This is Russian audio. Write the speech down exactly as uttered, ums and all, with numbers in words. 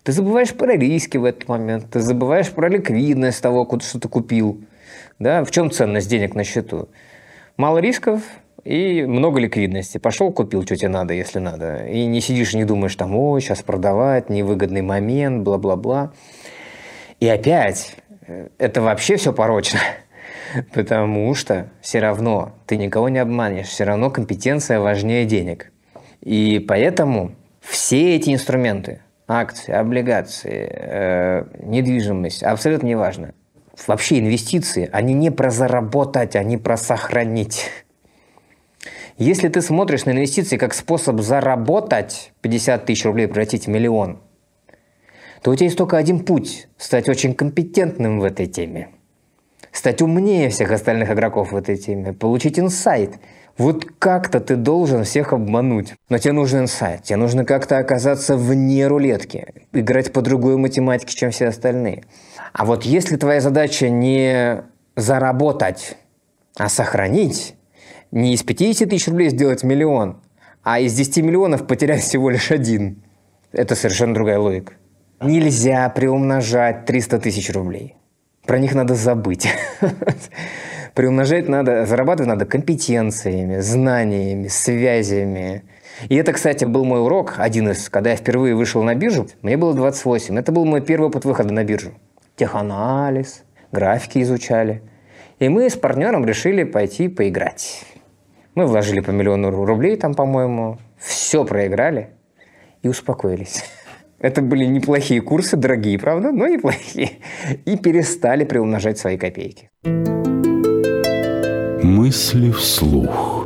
Ты забываешь про риски в этот момент, ты забываешь про ликвидность того, что ты купил. Да? В чем ценность денег на счету? Мало рисков и много ликвидности. Пошел, купил, что тебе надо, если надо. И не сидишь и не думаешь, там, ой, сейчас продавать, невыгодный момент, бла-бла-бла. И опять, это вообще все порочно. Потому что все равно ты никого не обманешь. Все равно компетенция важнее денег. И поэтому все эти инструменты, акции, облигации, э, недвижимость, абсолютно неважно. Вообще инвестиции, они не про заработать, они про сохранить. Если ты смотришь на инвестиции как способ заработать пятьдесят тысяч рублей, превратить в миллион, то у тебя есть только один путь – стать очень компетентным в этой теме. Стать умнее всех остальных игроков в этой теме, получить инсайт. Вот как-то ты должен всех обмануть. Но тебе нужен инсайт, тебе нужно как-то оказаться вне рулетки, играть по другой математике, чем все остальные. А вот если твоя задача не заработать, а сохранить, не из пятидесяти тысяч рублей сделать миллион, а из десяти миллионов потерять всего лишь один, это совершенно другая логика. Нельзя приумножать триста тысяч рублей. Про них надо забыть. Приумножать надо, зарабатывать надо компетенциями, знаниями, связями. И это, кстати, был мой урок, один из, когда я впервые вышел на биржу, мне было двадцать восемь. Это был мой первый опыт выхода на биржу. Теханализ, графики изучали. И мы с партнером решили пойти поиграть. Мы вложили по миллиону рублей там, по-моему, все проиграли и успокоились. Это были неплохие курсы, дорогие, правда, но неплохие. И перестали приумножать свои копейки. Мысли вслух.